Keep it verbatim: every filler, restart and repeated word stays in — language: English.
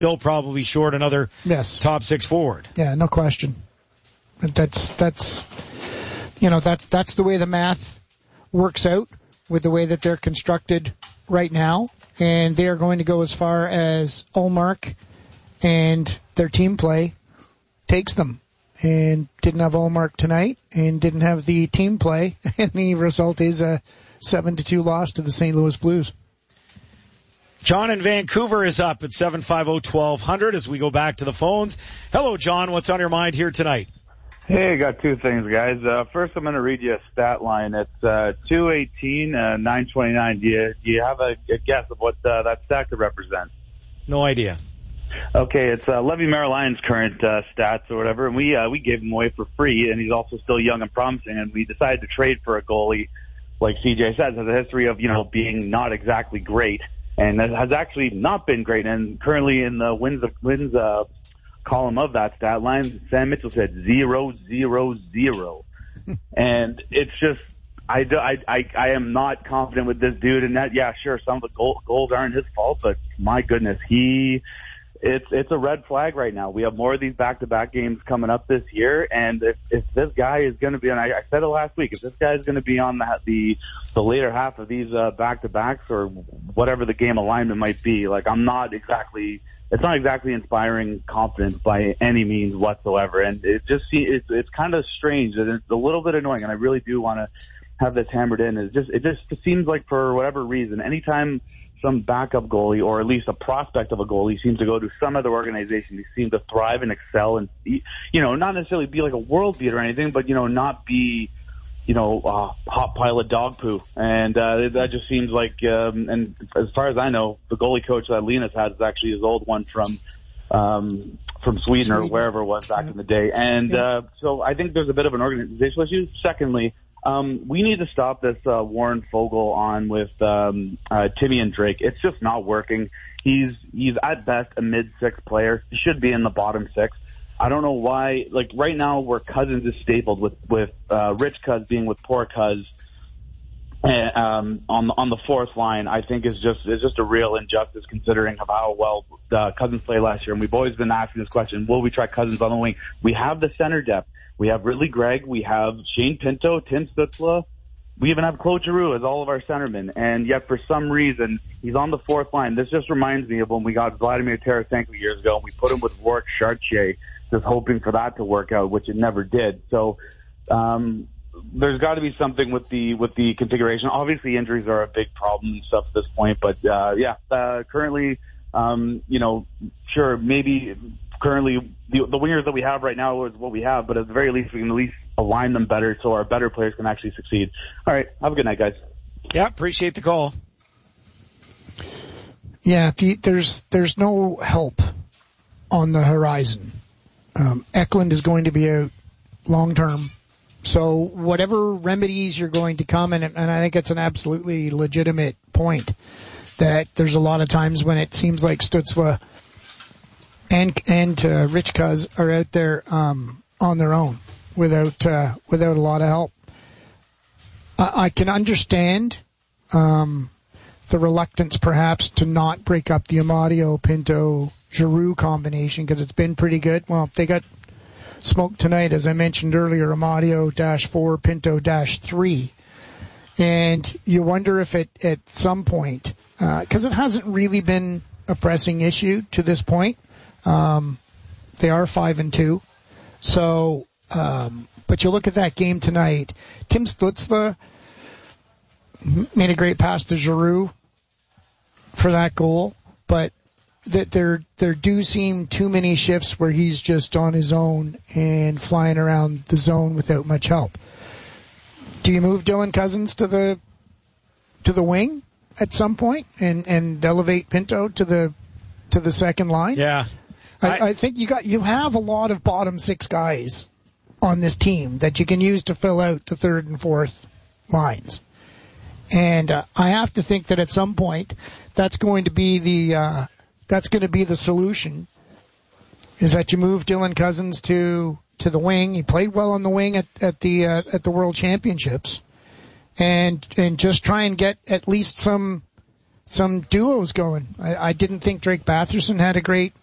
still probably short another yes. top six forward. Yeah, no question. That's, that's, you know, that's, that's the way the math works out with the way that they're constructed right now. And they are going to go as far as Ullmark and their team play takes them. And didn't have Ullmark tonight and didn't have the team play. And the result is a seven to two loss to the Saint Louis Blues. John in Vancouver is up at seven five zero, twelve hundred as we go back to the phones. Hello, John. What's on your mind here tonight? Hey, I got two things, guys. Uh, first, I'm going to read you a stat line. It's uh, two eighteen, uh, nine twenty-nine. Do you, do you have a, a guess of what uh, that stat could represent? No idea. Okay, it's uh, Levy Marilyn's current uh, stats or whatever, and we uh, we gave him away for free, and he's also still young and promising, and we decided to trade for a goalie, like C J says, has a history of, you know, being not exactly great, and has actually not been great, and currently in the wins wins uh, column of that stat line, Sam Mitchell said zero, zero, zero, and it's just, I, I, I, I am not confident with this dude, and that, yeah, sure, some of the goal, goals aren't his fault, but my goodness, he... It's it's a red flag right now. We have more of these back-to-back games coming up this year, and if, if this guy is going to be, and I, I said it last week, if this guy is going to be on the the, the later half of these uh, back-to-backs or whatever the game alignment might be, like I'm not exactly, it's not exactly inspiring confidence by any means whatsoever, and it just it's it's kind of strange and it's a little bit annoying, and I really do want to have this hammered in. It just it just seems like for whatever reason, anytime some backup goalie or at least a prospect of a goalie seems to go to some other organization, they seem to thrive and excel and, you know, not necessarily be like a world beater or anything, but, you know, not be, you know, a hot pile of dog poo. And uh, that just seems like, um, and as far as I know, the goalie coach that Linus had is actually his old one from um, from Sweden, Sweden or wherever it was back yeah. in the day. And uh, so I think there's a bit of an organizational issue. Secondly, Um, we need to stop this uh, Warren Fogle on with um, uh, Timmy and Drake. It's just not working. He's he's at best a mid six player. He should be in the bottom six. I don't know why. Like right now, where Cousins is stapled with with uh, Rich Cuz being with poor Cuz uh, um, on the on the fourth line, I think is just is just a real injustice considering of how well uh, Cousins played last year. And we've always been asking this question: will we try Cousins on the wing? We have the center depth. We have Ridley Gregg, we have Shane Pinto, Tim Stützle. We even have Claude Giroux as all of our centermen. And yet for some reason, he's on the fourth line. This just reminds me of when we got Vladimir Tarasenko years ago and we put him with Rourke Chartier, just hoping for that to work out, which it never did. So, um, there's got to be something with the, with the configuration. Obviously injuries are a big problem and stuff at this point, but, uh, yeah, uh, currently, um, you know, sure, maybe, Currently, the, the wingers that we have right now is what we have, but at the very least, we can at least align them better so our better players can actually succeed. All right, have a good night, guys. Yeah, appreciate the call. Yeah, the, there's there's no help on the horizon. Um, Eklund is going to be out long term, so whatever remedies you're going to come, and, and I think it's an absolutely legitimate point that there's a lot of times when it seems like Stützle and and uh, Rich Cuz are out there um, on their own without uh, without a lot of help. I, I can understand um, the reluctance, perhaps, to not break up the Amadio Pinto Giroux combination because it's been pretty good. Well, they got smoked tonight, as I mentioned earlier. Amadio dash four, Pinto dash three, and you wonder if it at some point, because uh, it hasn't really been a pressing issue to this point. Um, they are five and two. So, um, but you look at that game tonight, Tim Stützle made a great pass to Giroux for that goal, but that there, there do seem too many shifts where he's just on his own and flying around the zone without much help. Do you move Dylan Cousins to the, to the wing at some point and, and elevate Pinto to the, to the second line? Yeah. I, I think you got you have a lot of bottom six guys on this team that you can use to fill out the third and fourth lines, and uh, I have to think that at some point that's going to be the uh, that's going to be the solution. Is that you move Dylan Cousins to to the wing? He played well on the wing at at the uh, at the World Championships, and and just try and get at least some some duos going. I, I didn't think Drake Batherson had a great